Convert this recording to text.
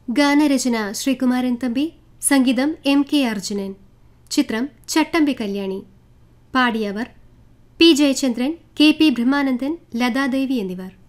ഗാനരചന ശ്രീകുമാരൻ തമ്പി, സംഗീതം MK അർജുനൻ. ചിത്രം ചട്ടമ്പി കല്യാണി. പാടിയവർ പി ജയചന്ദ്രൻ, KP ബ്രഹ്മാനന്ദൻ, ലതാദേവി എന്നിവർ.